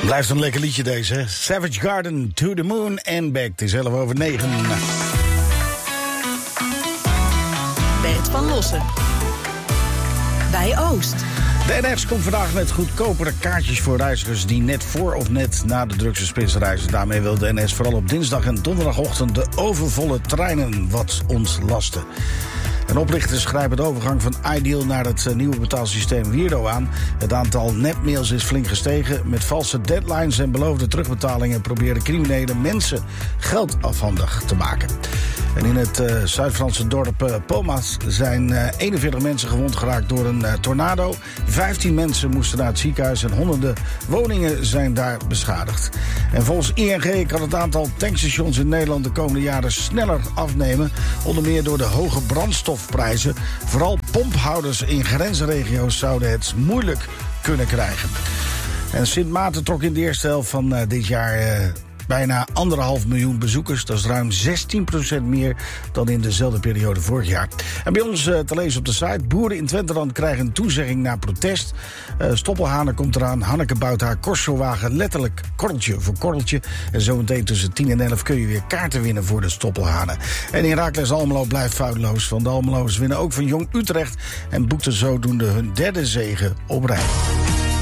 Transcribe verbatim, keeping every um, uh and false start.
Blijft een lekker liedje deze, hè? Savage Garden, To The Moon and Back. Het is elf over negen. Bert van Lossen. Bij Oost. De N S komt vandaag met goedkopere kaartjes voor reizigers die net voor of net na de drukste spits reizen. Daarmee wil de N S vooral op dinsdag en donderdagochtend de overvolle treinen wat ontlasten. En oprichters grijpen de overgang van iDeal naar het nieuwe betaalsysteem Wierdo aan. Het aantal nepmails is flink gestegen. Met valse deadlines en beloofde terugbetalingen proberen criminelen mensen geld afhandig te maken. En in het uh, Zuid-Franse dorp uh, Pomas zijn uh, eenenveertig mensen gewond geraakt door een uh, tornado. vijftien mensen moesten naar het ziekenhuis en honderden woningen zijn daar beschadigd. En volgens I N G kan het aantal tankstations in Nederland de komende jaren sneller afnemen. Onder meer door de hoge brandstofprijzen. Vooral pomphouders in grensregio's zouden het moeilijk kunnen krijgen. En Sint Maarten trok in de eerste helft van uh, dit jaar Uh, bijna anderhalf miljoen bezoekers. Dat is ruim zestien procent meer dan in dezelfde periode vorig jaar. En bij ons uh, te lezen op de site. Boeren in Twenteland krijgen een toezegging na protest. Uh, Stoppelhanen komt eraan. Hanneke bouwt haar Corso-wagen letterlijk korreltje voor korreltje. En zometeen tussen tien en elf kun je weer kaarten winnen voor de Stoppelhanen. En Heracles Almelo blijft foutloos. Want de Almelo's winnen ook van Jong Utrecht en boekten zodoende hun derde zege op rij.